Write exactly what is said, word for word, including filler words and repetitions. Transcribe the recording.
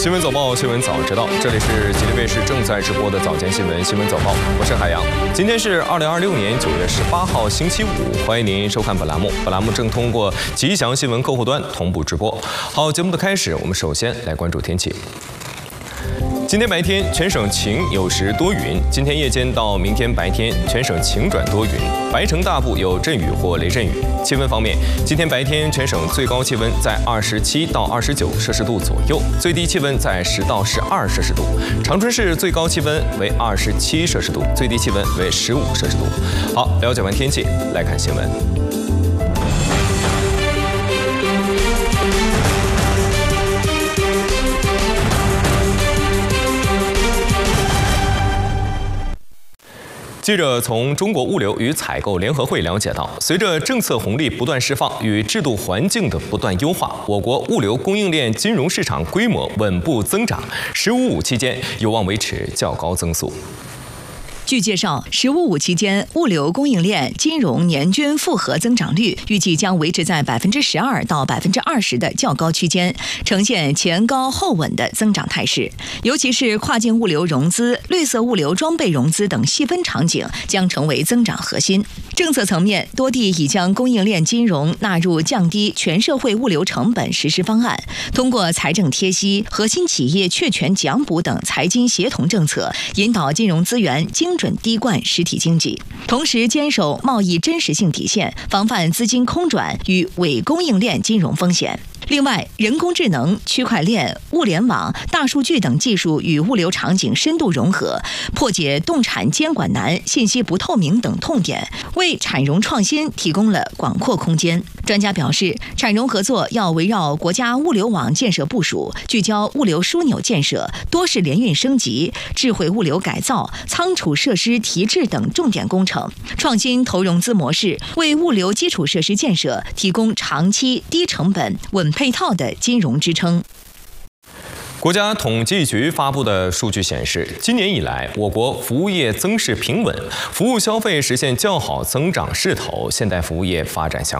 新闻早报，新闻早知道，这里是吉林卫视正在直播的早间新闻新闻早报，我是海洋。今天是二零二六年九月十八号星期五，欢迎您收看本栏目。本栏目正通过吉祥新闻客户端同步直播。好，节目的开始，我们首先来关注天气。今天白天全省晴，有时多云。今天夜间到明天白天全省晴转多云，白城大部有阵雨或雷阵雨。气温方面，今天白天全省最高气温在二十七到二十九摄氏度左右，最低气温在十到十二摄氏度。长春市最高气温为二十七摄氏度，最低气温为十五摄氏度。好，了解完天气，来看新闻。记者从中国物流与采购联合会了解到，随着政策红利不断释放与制度环境的不断优化，我国物流供应链金融市场规模稳步增长，十五五期间有望维持较高增速。 据介绍，十五五期间物流供应链金融年均复合增长率预计将维持在百分之十二到百分之二十的较高区间，呈现前高后稳的增长态势。尤其是跨境物流融资、绿色物流装备融资等细分场景将成为增长核心。政策层面，多地已将供应链金融纳入降低全社会物流成本实施方案，通过财政贴息、核心企业确权奖补等财金协同政策，引导金融资源精准滴灌实体经济，同时坚守贸易真实性底线，防范资金空转与伪供应链金融风险。另外，人工智能、区块链、物联网、大数据等技术与物流场景深度融合，破解动产监管难、信息不透明等痛点，为产融创新提供了广阔空间。专家表示，产融合作要围绕国家物流网建设部署，聚焦物流枢纽建设、多式联运升级、智慧物流改造、仓储设施提质等重点工程，创新投融资模式，为物流基础设施建设提供长期、低成本、稳配套的金融支撑。 国家统计局发布的数据显示，今年以来，我国服务业增势平稳，服务消费实现较好增长势头，现代服务业发展向